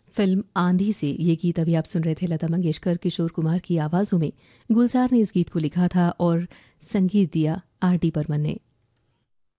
Film आंधी से ये गीत अभी आप सुन रहे थे लता मंगेशकर किशोर कुमार की आवाज़ों में। गुलजार ने इस गीत को लिखा था और संगीत दिया आर डी बर्मन ने।